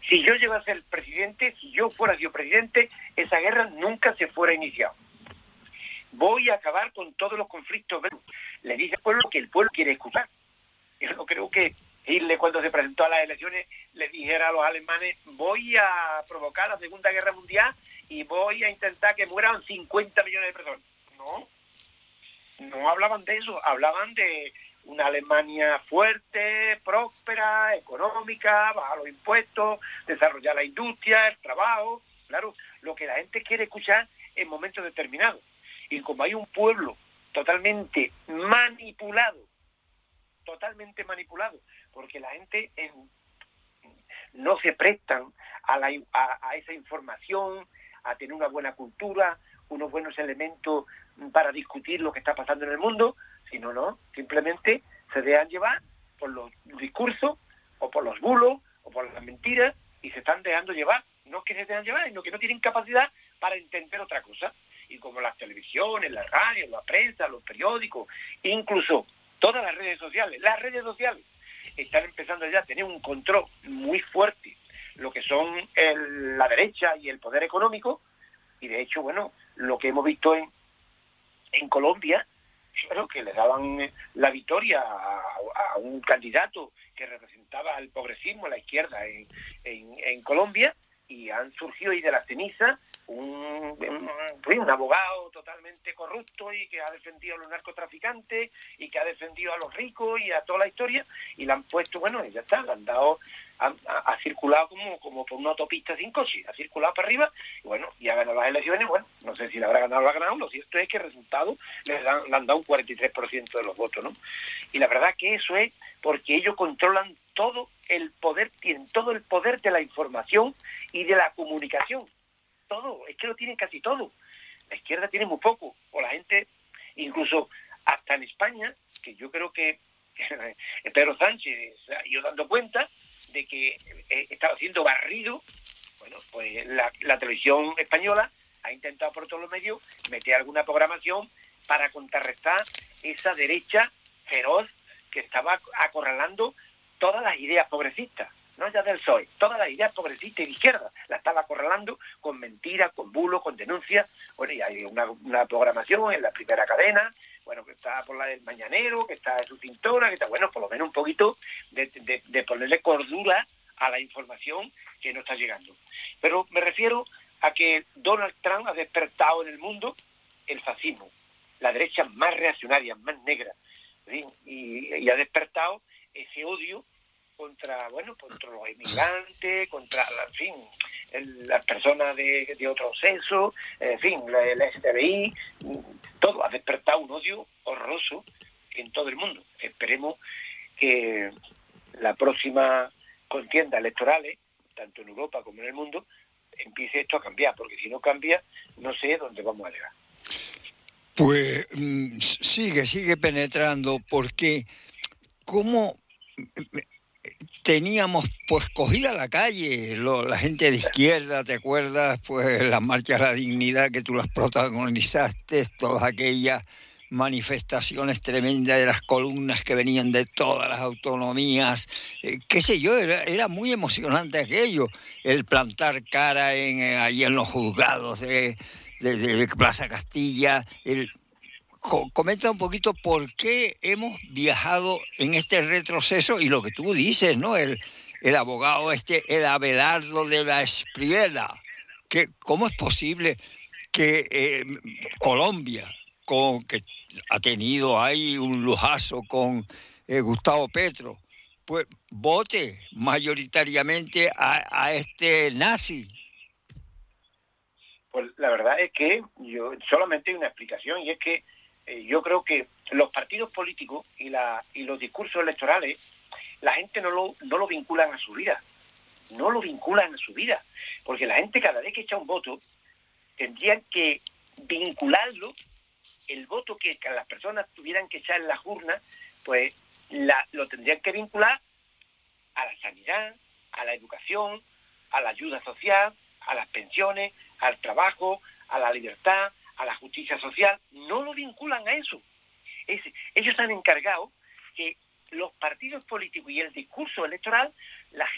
Si yo llegase a ser presidente, si yo fuera yo presidente, esa guerra nunca se fuera iniciado. Voy a acabar con todos los conflictos. Le dice al pueblo que el pueblo quiere escuchar. Yo no creo que Hitler, cuando se presentó a las elecciones, le dijera a los alemanes: voy a provocar la Segunda Guerra Mundial y voy a intentar que mueran 50 millones de personas. No hablaban de eso, hablaban de una Alemania fuerte, próspera, económica, bajar los impuestos, desarrollar la industria, el trabajo, claro, lo que la gente quiere escuchar en momentos determinados. Y como hay un pueblo totalmente manipulado, porque la gente no se prestan a esa información, a tener una buena cultura, unos buenos elementos para discutir lo que está pasando en el mundo, sino no, simplemente se dejan llevar por los discursos, o por los bulos, o por las mentiras, y se están dejando llevar. No es que se dejan llevar, sino que no tienen capacidad para entender otra cosa. Y como las televisiones, las radios, la prensa, los periódicos, incluso todas las redes sociales están empezando ya a tener un control muy fuerte, lo que son la derecha y el poder económico. Y de hecho, bueno, lo que hemos visto en Colombia, claro, que le daban la victoria a un candidato que representaba el progresismo, la izquierda en Colombia, y han surgido ahí de la ceniza un abogado totalmente corrupto y que ha defendido a los narcotraficantes y que ha defendido a los ricos y a toda la historia, y la han puesto, bueno, y ya está, le han dado, ha circulado como por una autopista sin coche, ha circulado para arriba, y bueno, y ha ganado las elecciones. Bueno, no sé si la habrá ganado o la ha ganado, lo cierto es que el resultado le han dado un 43% de los votos, ¿no? Y la verdad que eso es porque ellos controlan todo el poder, tienen todo el poder de la información y de la comunicación. Todo, es que lo tienen casi todo. La izquierda tiene muy poco, o la gente, incluso hasta en España, que yo creo que Pedro Sánchez se ha ido dando cuenta de que estaba siendo barrido. Bueno, pues la televisión española ha intentado por todos los medios meter alguna programación para contrarrestar esa derecha feroz que estaba acorralando todas las ideas progresistas, no ya del PSOE, todas las ideas progresistas y de izquierda, la estaba acorralando con mentiras, con bulos, con denuncias. Bueno, y hay una programación en la primera cadena, bueno, que está por la del Mañanero, que está en su cintura, que está, bueno, por lo menos un poquito de ponerle cordura a la información que no está llegando. Pero me refiero a que Donald Trump ha despertado en el mundo el fascismo, la derecha más reaccionaria, más negra, ¿sí? Y ha despertado ese odio contra los inmigrantes, contra, en fin, las personas de otro sexo, en fin, el STBI, todo ha despertado un odio horroroso en todo el mundo. Esperemos que la próxima contienda electorales, tanto en Europa como en el mundo, empiece esto a cambiar, porque si no cambia, no sé dónde vamos a llegar. Pues sigue penetrando, porque ¿cómo teníamos pues cogida la calle, la gente de izquierda? ¿Te acuerdas? Pues las marchas a la dignidad que tú las protagonizaste, todas aquellas manifestaciones tremendas de las columnas que venían de todas las autonomías, qué sé yo, era muy emocionante aquello, el plantar cara allí en los juzgados de Plaza Castilla. Comenta un poquito por qué hemos viajado en este retroceso y lo que tú dices, ¿no? El abogado el Abelardo de la Espriella, que ¿cómo es posible que Colombia, que ha tenido ahí un lujazo con Gustavo Petro, pues vote mayoritariamente a este nazi? Pues la verdad es que yo solamente hay una explicación, y es que yo creo que los partidos políticos y los discursos electorales, la gente no lo vinculan a su vida, porque la gente cada vez que echa un voto tendrían que vincularlo, el voto que las personas tuvieran que echar en las urnas, pues lo tendrían que vincular a la sanidad, a la educación, a la ayuda social, a las pensiones, al trabajo, a la libertad, a la justicia social. No lo vinculan a eso. Ellos han encargado que los partidos políticos y el discurso electoral